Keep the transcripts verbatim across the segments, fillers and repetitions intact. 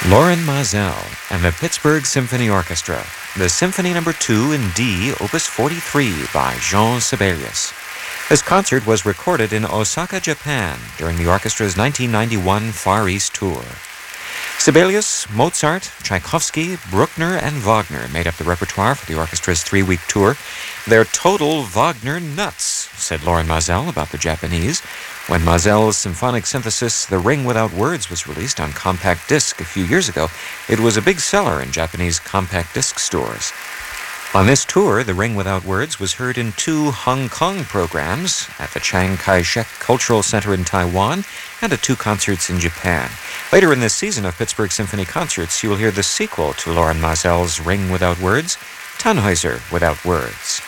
Lorin Maazel and the Pittsburgh Symphony Orchestra, the Symphony Number two in D, Opus forty-three by Jean Sibelius. This concert was recorded in Osaka, Japan during the orchestra's nineteen ninety-one Far East tour. Sibelius, Mozart, Tchaikovsky, Bruckner, and Wagner made up the repertoire for the orchestra's three-week tour. They're total Wagner nuts, said Lorin Maazel about the Japanese. When Maazel's symphonic synthesis, The Ring Without Words, was released on compact disc a few years ago, it was a big seller in Japanese compact disc stores. On this tour, The Ring Without Words was heard in two Hong Kong programs at the Chiang Kai-shek Cultural Center in Taiwan and at two concerts in Japan. Later in this season of Pittsburgh Symphony Concerts, you will hear the sequel to Lorin Maazel's Ring Without Words, Tannhäuser Without Words.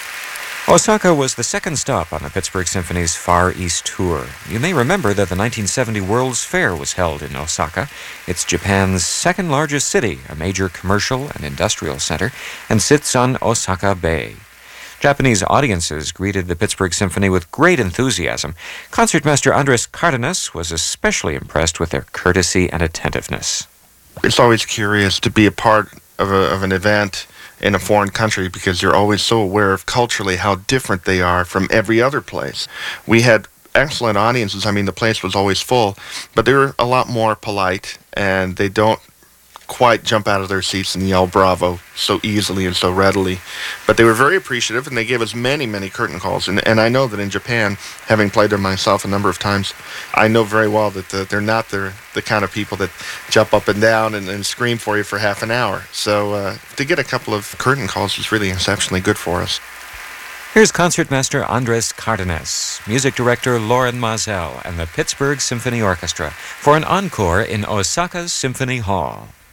Osaka was the second stop on the Pittsburgh Symphony's Far East tour. You may remember that the nineteen seventy World's Fair was held in Osaka. It's Japan's second largest city, a major commercial and industrial center, and sits on Osaka Bay. Japanese audiences greeted the Pittsburgh Symphony with great enthusiasm. Concertmaster Andres Cardenas was especially impressed with their courtesy and attentiveness. It's always curious to be a part of, a, of an event in a foreign country because you're always so aware of culturally how different they are from every other place. We had excellent audiences. I mean, the place was always full, but they were a lot more polite, and they don't quite jump out of their seats and yell bravo so easily and so readily. But they were very appreciative, and they gave us many, many curtain calls. And, and I know that in Japan, having played there myself a number of times, I know very well that the, they're not the, the kind of people that jump up and down and, and scream for you for half an hour. So uh, to get a couple of curtain calls was really exceptionally good for us. Here's Concertmaster Andres Cardenas, music director Lorin Maazel, and the Pittsburgh Symphony Orchestra for an encore in Osaka's Symphony Hall.